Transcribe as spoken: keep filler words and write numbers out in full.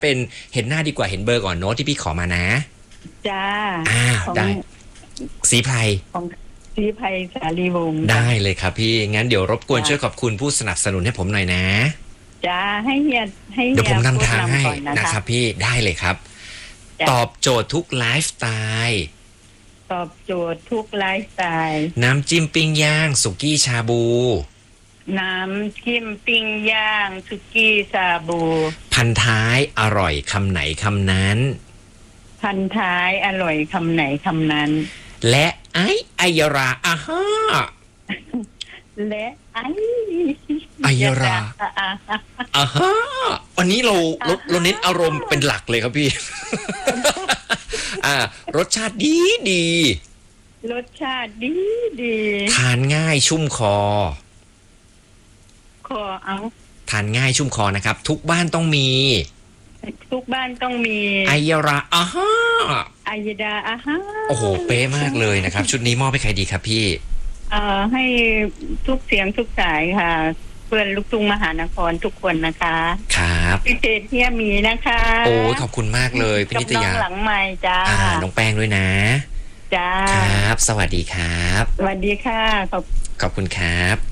เป็นเห็นหน้าดีกว่าเห็นเบอร์ก่อนโน้ตที่พี่ขอมานะจ้าอ่าได้ศรีไพรของศรีไพรสาลีวงศ์ได้เลยครับพี่งั้นเดี๋ยวรบกวนช่วยขอบคุณผู้สนับสนุนให้ผมหน่อยนะจ้าให้เฮียให้เฮียเดี๋ยวผมนำทางให้นะนะครับพี่ได้เลยครับตอบโจทย์ทุกไลฟ์สไตล์ตอบโจทย์ทุกไลฟ์สไตล์น้ำจิ้มปิ้งย่างสุกี้ชาบูน้ำจิ้มปิ้งย่างสุกี้ชาบูพันท้ายอร่อยคำไหนคำนั้นพันท้ายอร่อยคำไหนคำนั้นและไอ้ไอยราอาฮาและไอ้ไอยราอาฮาวันนี้เราเราเราเน้นอารมณ์เป็นหลักเลยครับพี่ อ่ารสชาติดีดีรสชาติดีดีทานง่ายชุ่มคอคอเอาทานง่ายชุ่มคอนะครับทุกบ้านต้องมีทุกบ้านต้องมีไอยราอาฮาไอยดาอาฮาโอ้โหเป๊ะมากเลยนะครับชุดนี้มอบให้ใครดีครับพี่เอ่อให้ทุกเสียงทุกสายค่ะเพื่อนลูกทุ่งมหานครทุกคนนะคะครับพิเศษเฮียมีนะคะโอ้ขอบคุณมากเลยพี่นิตยาหลังใหม่จ้าอ่าน้องแป้งด้วยนะจ้าครับสวัสดีครับสวัสดีค่ะขอบขอบคุณครับ